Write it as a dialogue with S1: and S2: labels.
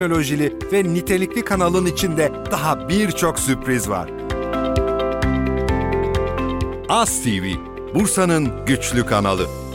S1: teknolojili ve nitelikli kanalın içinde daha birçok sürpriz var. AS TV, Bursa'nın güçlü kanalı.